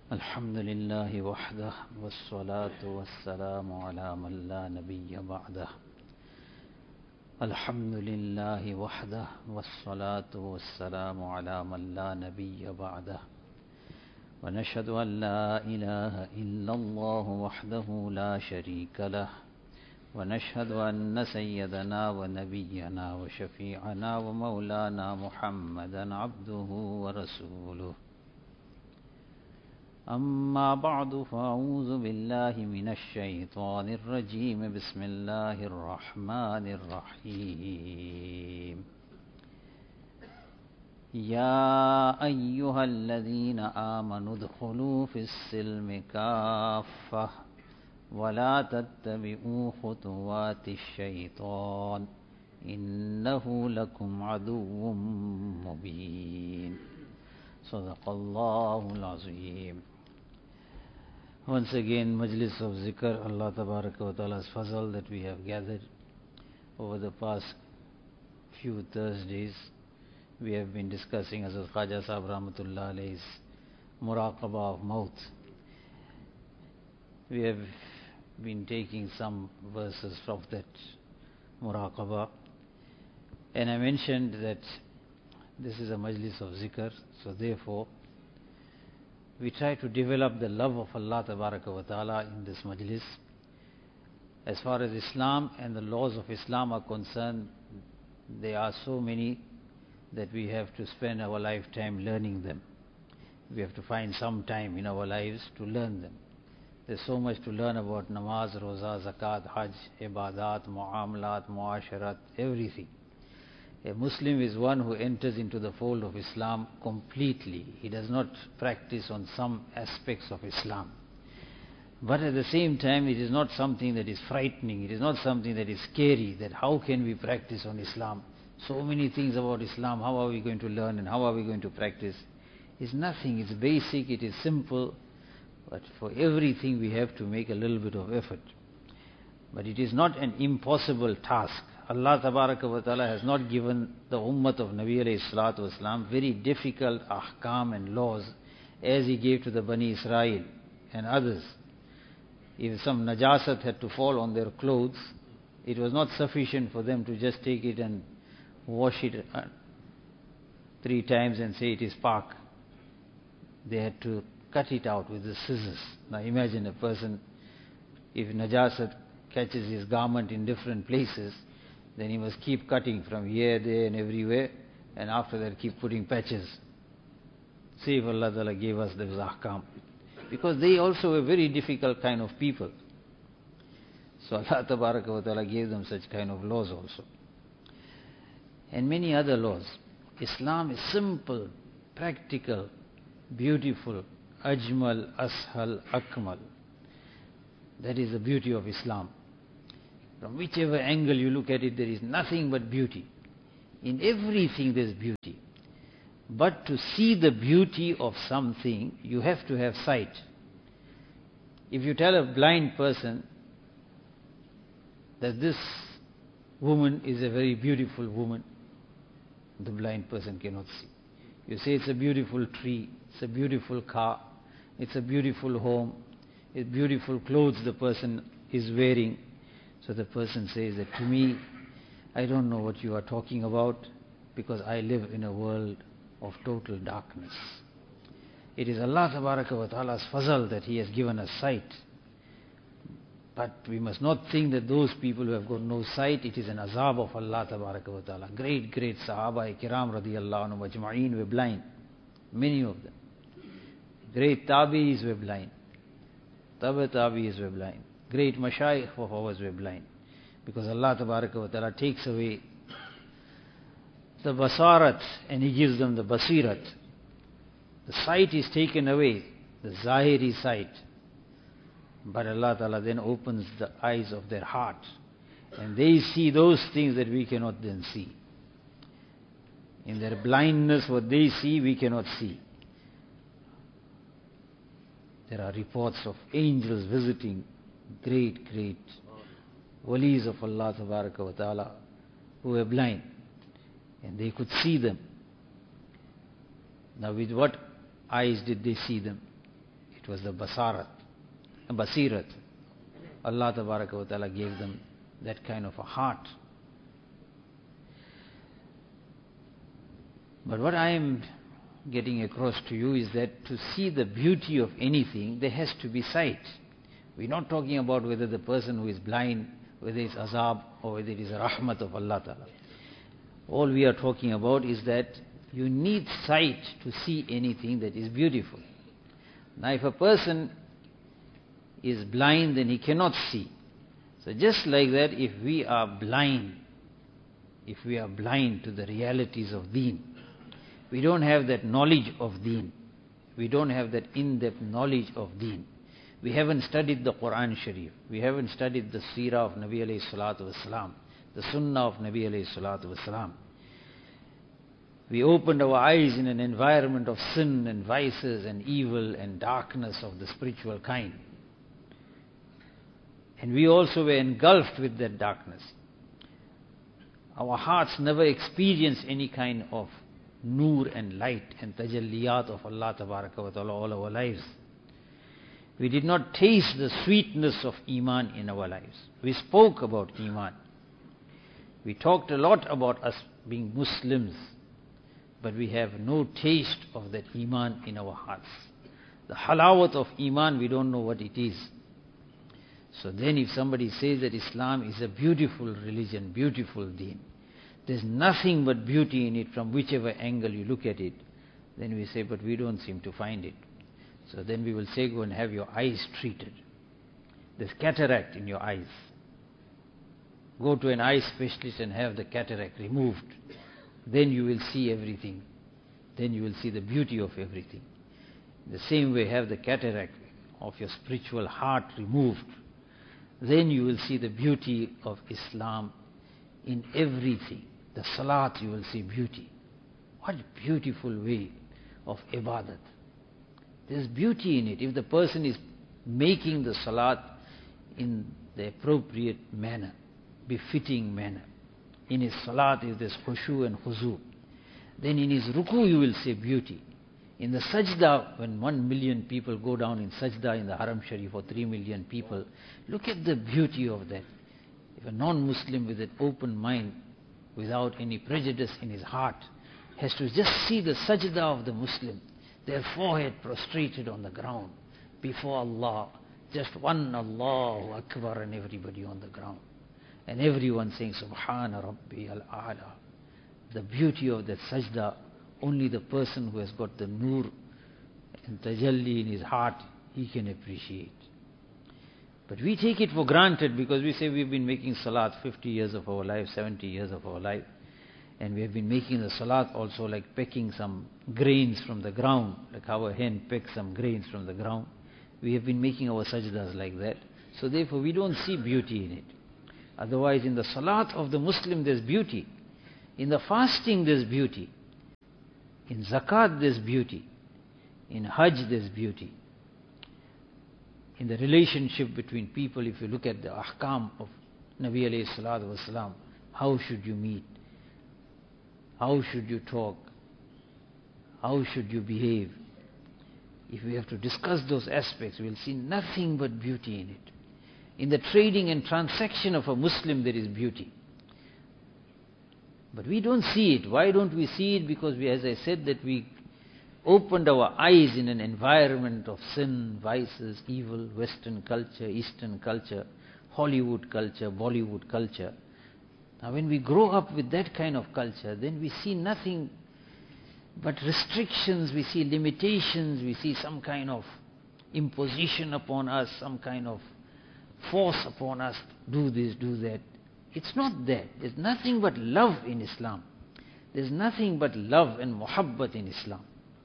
الحمد لله وحده والصلاة والسلام على من لا نبي بعده. الحمد لله وحده والصلاة والسلام على من لا نبي بعده. ونشهد أن لا إله إلا الله وحده لا شريك له. ونشهد أن سيدنا ونبينا وشفيعنا ومولانا محمدا عبده ورسوله. أما بعد فأعوذ بالله من الشيطان الرجيم. بسم الله الرحمن الرحيم. يا أيها الذين آمنوا ادخلوا في السلم كافة ولا تتبعوا خطوات الشيطان إنه لكم عدو مبين. صدق الله العظيم. Once again, Majlis of Zikr, Allah Tabaraka wa Ta'ala's fazal that we have gathered over the past few Thursdays. We have been discussing Hazrat Khaja Sahib Rahmatullah Alayhi's Muraqabah of Maut. We have been taking some verses from that Muraqabah, and I mentioned that this is a Majlis of Zikr, so therefore we try to develop the love of Allah Tabaraka wa Ta'ala in this Majlis. As far as Islam and the laws of Islam are concerned, there are so many that we have to spend our lifetime learning them. We have to find some time in our lives to learn them. There's so much to learn about namaz, roza, zakat, hajj, ibadat, muamalat, muasharat, everything. A Muslim is one who enters into the fold of Islam completely. He does not practice on some aspects of Islam. But at the same time, it is not something that is frightening. It is not something that is scary, that how can we practice on Islam? So many things about Islam, how are we going to learn and how are we going to practice? It's nothing. It's basic, it is simple. But for everything we have to make a little bit of effort. But it is not an impossible task. Allah Tabaraka wa Ta'ala has not given the Ummah of Nabi alayhi salatu wasalam very difficult ahkam and laws as He gave to the Bani Israel and others. If some najasat had to fall on their clothes, it was not sufficient for them to just take it and wash it 3 times and say it is pak. They had to cut it out with the scissors. Now imagine a person, if najasat catches his garment in different places, then he must keep cutting from here, there and everywhere, and after that keep putting patches. See if Allah Ta'ala gave us those ahkam. Because they also were very difficult kind of people. So Allah Tabaraka wa Ta'ala gave them such kind of laws also. And many other laws. Islam is simple, practical, beautiful, ajmal, ashal, akmal. That is the beauty of Islam. From whichever angle you look at it, there is nothing but beauty. In everything there is beauty. But to see the beauty of something, you have to have sight. If you tell a blind person that this woman is a very beautiful woman, the blind person cannot see. You say it's a beautiful tree, it's a beautiful car, it's a beautiful home, it's beautiful clothes the person is wearing. So the person says that to me, I don't know what you are talking about because I live in a world of total darkness. It is Allah Tabaraka wa Ta'ala's fazal that He has given us sight. But we must not think that those people who have got no sight, it is an azab of Allah Tabaraka wa Ta'ala. Great Sahaba Kiram radiyallahu anhu majma'een were blind. Many of them. Great Tabi'is were blind. Tabi'is were blind. Great mashayikh of ours were blind. Because Allah Tabaraka wa Ta'ala takes away the basarat and He gives them the basirat. The sight is taken away, the zahiri sight. But Allah Ta'ala then opens the eyes of their heart. And they see those things that we cannot then see. In their blindness, what they see, we cannot see. There are reports of angels visiting great walis of Allah Tabaraka wa Ta'ala who were blind and they could see them. Now with what eyes did they see them? It It was the basirat. Allah Tabaraka wa Ta'ala gave them that kind of a heart. But what I am getting across to you is that to see the beauty of anything, there has to be sight. We're not talking about whether the person who is blind, whether it's azab or whether it is a rahmat of Allah Ta'ala. All we are talking about is that you need sight to see anything that is beautiful. Now if a person is blind, then he cannot see. So just like that, if we are blind to the realities of deen, we don't have that knowledge of deen, we don't have that in-depth knowledge of deen, we haven't studied the Quran Sharif, we haven't studied the seerah of Nabi alayhi salatu wasalam, the sunnah of Nabi alayhi salatu wasalam. We opened our eyes in an environment of sin and vices and evil and darkness of the spiritual kind. And we also were engulfed with that darkness. Our hearts never experienced any kind of nur and light and tajalliyat of Allah Tabaraka wa Ta'ala all our lives. We did not taste the sweetness of Iman in our lives. We spoke about Iman. We talked a lot about us being Muslims, but we have no taste of that Iman in our hearts. The halawat of Iman, we don't know what it is. So then if somebody says that Islam is a beautiful religion, beautiful deen, there's nothing but beauty in it from whichever angle you look at it, then we say, but we don't seem to find it. So then we will say, go and have your eyes treated. There's cataract in your eyes. Go to an eye specialist and have the cataract removed. Then you will see everything. Then you will see the beauty of everything. The same way, have the cataract of your spiritual heart removed. Then you will see the beauty of Islam in everything. The salat, you will see beauty. What beautiful way of ibadat. There's beauty in it. If the person is making the salat in the appropriate manner, befitting manner, in his salat if there's khushu and khuzu, then in his ruku you will see beauty. In the sajda, when 1 million people go down in sajda in the Haram Sharif, or 3 million people, look at the beauty of that. If a non-Muslim with an open mind, without any prejudice in his heart, has to just see the sajda of the Muslim, their forehead prostrated on the ground before Allah, just one Allahu Akbar, and everybody on the ground, and everyone saying Subhana Rabbi al-A'la. The beauty of that sajda, only the person who has got the nur and tajalli in his heart, he can appreciate. But we take it for granted because we say we've been making salat 50 years of our life, 70 years of our life, and we have been making the salat also like pecking some grains from the ground, like how a hen pecks some grains from the ground. We have been making our sajdas like that. So therefore we don't see beauty in it. Otherwise in the salat of the Muslim there's beauty. In the fasting there's beauty. In zakat there's beauty. In hajj there's beauty. In the relationship between people, if you look at the ahkam of Nabi alayhi salatu wasalam, how should you meet? How should you talk? How should you behave? If we have to discuss those aspects, we'll see nothing but beauty in it. In the trading and transaction of a Muslim, there is beauty. But we don't see it. Why don't we see it? Because we, as I said, that we opened our eyes in an environment of sin, vices, evil, Western culture, Eastern culture, Hollywood culture, Bollywood culture. Now when we grow up with that kind of culture, then we see nothing but restrictions, we see limitations, we see some kind of imposition upon us, some kind of force upon us, do this, do that. It's not that. There's nothing but love in Islam. There's nothing but love and muhabbat in Islam.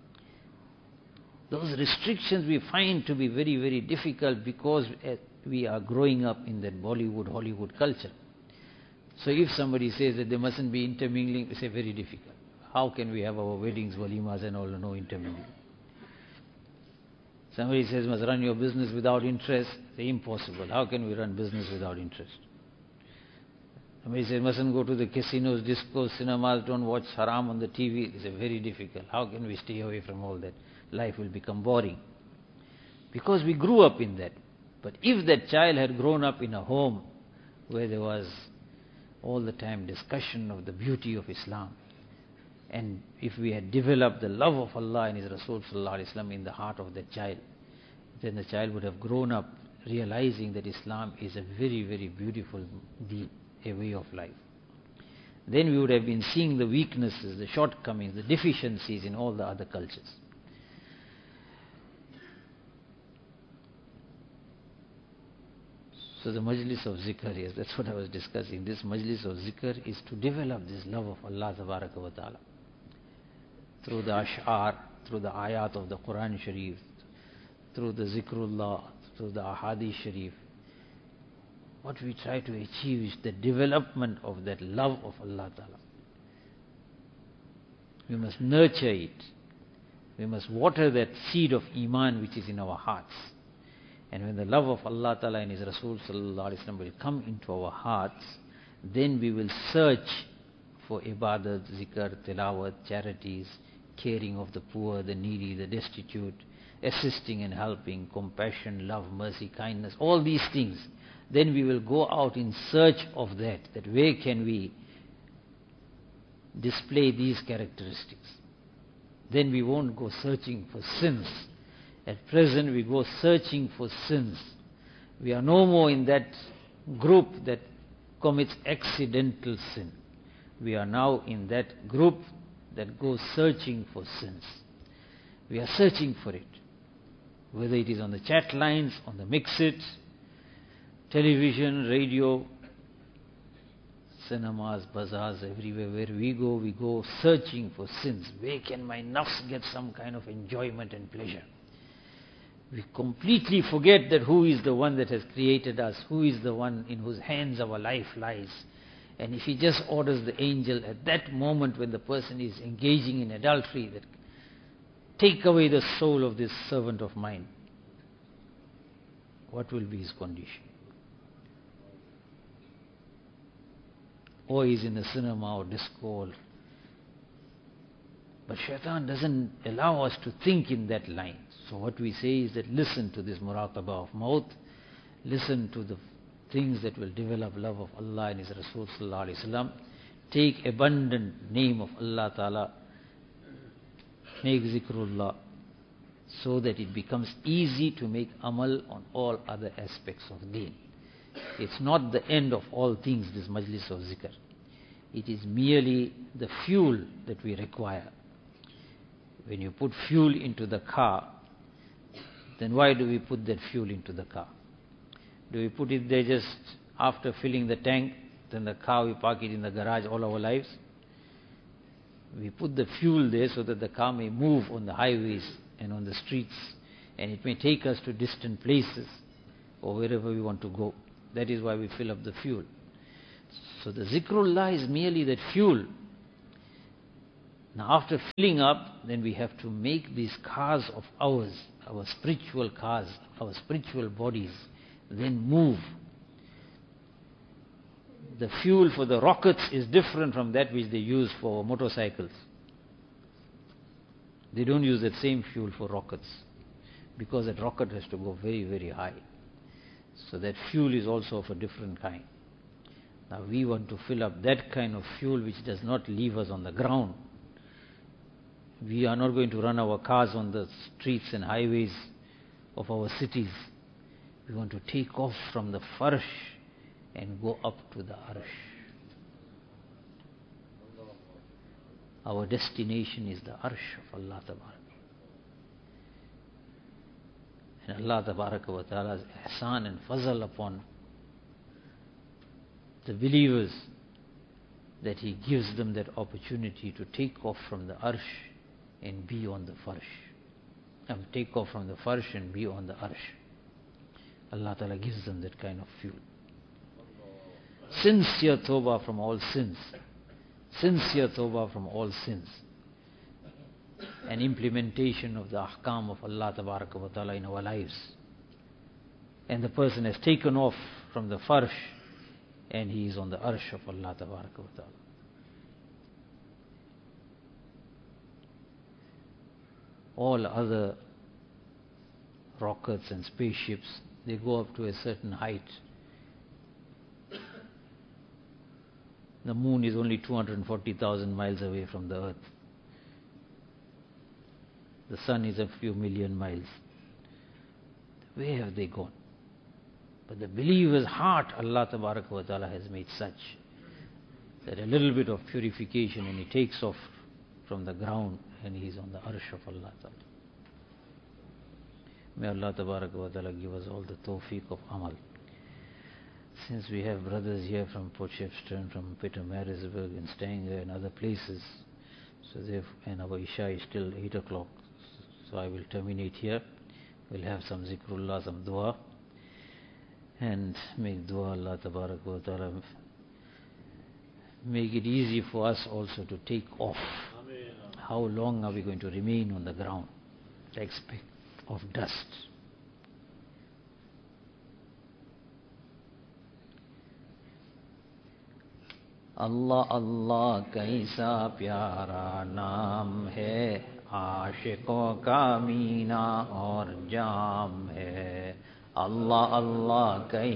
Those restrictions we find to be very, very difficult because we are growing up in that Bollywood, Hollywood culture. So if somebody says that there mustn't be intermingling, we say very difficult. How can we have our weddings, walimas and all, no intermingling? Somebody says must run your business without interest, say impossible. How can we run business without interest? Somebody says mustn't go to the casinos, discos, cinemas, don't watch haram on the TV, they say very difficult. How can we stay away from all that? Life will become boring. because we grew up in that. But if that child had grown up in a home where there was all the time discussion of the beauty of Islam, and if we had developed the love of Allah and His Rasul sallallahu alaihi wasallam in the heart of that child, then the child would have grown up realizing that Islam is a very, very beautiful deen, a way of life. Then we would have been seeing the weaknesses, the shortcomings, the deficiencies in all the other cultures. So the majlis of zikr, yes, that's what I was discussing. This majlis of zikr is to develop this love of Allah tabaraka wa ta'ala through the ash'ar, through the ayat of the Quran Sharif, through the zikrullah, through the ahadith Sharif. What we try to achieve is the development of that love of Allah ta'ala. We must nurture it. We must water that seed of iman which is in our hearts. And when the love of Allah ta'ala and His Rasul sallallahu alaihi wasallam will come into our hearts, then we will search for ibadat, zikr, tilawat, charities, caring of the poor, the needy, the destitute, assisting and helping, compassion, love, mercy, kindness, all these things. Then we will go out in search of that where can we display these characteristics. Then we won't go searching for sins. At present we go searching for sins. We are no more in that group that commits accidental sin. We are now in that group that goes searching for sins. We are searching for it. Whether it is on the chat lines, on the mixit, television, radio, cinemas, bazaars, everywhere where we go searching for sins. Where can my nafs get some kind of enjoyment and pleasure? We completely forget that who is the one that has created us, who is the one in whose hands our life lies. And if He just orders the angel at that moment when the person is engaging in adultery, that take away the soul of this servant of mine, what will be his condition? Or he's in the cinema or disco. But shaitan doesn't allow us to think in that line. So what we say is that listen to this muraqabah of maut, listen to the things that will develop love of Allah and His Rasul sallallahu alaihi wasallam. Take abundant name of Allah Ta'ala, make zikrullah, so that it becomes easy to make amal on all other aspects of deen. It's not the end of all things, this majlis of zikr. It is merely the fuel that we require. When you put fuel into the car, then why do we put that fuel into the car? Do we put it there just after filling the tank, then the car we park it in the garage all our lives? We put the fuel there so that the car may move on the highways and on the streets, and it may take us to distant places or wherever we want to go. That is why we fill up the fuel. So the zikrullah is merely that fuel. Now after filling up, then we have to make these cars of ours, our spiritual cars, our spiritual bodies, then move. The fuel for the rockets is different from that which they use for motorcycles. They don't use that same fuel for rockets, because that rocket has to go very, very high. So that fuel is also of a different kind. Now we want to fill up that kind of fuel which does not leave us on the ground. We are not going to run our cars on the streets and highways of our cities. We want to take off from the farsh and go up to the arsh. Our destination is the arsh of Allah Tabaraka. And Allah Tabaraka wa Ta'ala's ihsan and fazal upon the believers, that He gives them that opportunity to take off from the arsh and be on the farsh. And take off from the farsh and be on the arsh. Allah Ta'ala gives them that kind of fuel. Sincere tawbah from all sins. Sincere tawbah from all sins. And implementation of the ahkam of Allah Tabaraka wa Ta'ala in our lives. And the person has taken off from the farsh and he is on the arsh of Allah Tabaraka wa Ta'ala. All other rockets and spaceships, they go up to a certain height. The moon is only 240,000 miles away from the earth. The sun is a few million miles. Where have they gone? But the believer's heart, Allah Tabaraka wa Ta'ala has made such that a little bit of purification and he takes off from the ground and he is on the arsh of Allah Ta'ala. May Allah Tabaraka wa Ta'ala give us all the tawfiq of amal. Since we have brothers here from Port Shepstone, from Pietermaritzburg and Stanger and other places, so and our Isha is still 8 o'clock, so I will terminate here. We'll have some zikrullah, some dua, and make dua Allah Tabaraka wa Ta'ala make it easy for us also to take off. Amen. How long are we going to remain on the ground? The aspect of dust. Allah Allah kaisa pyara naam hai, आशिकों का मीना और जाम है. Allah Allah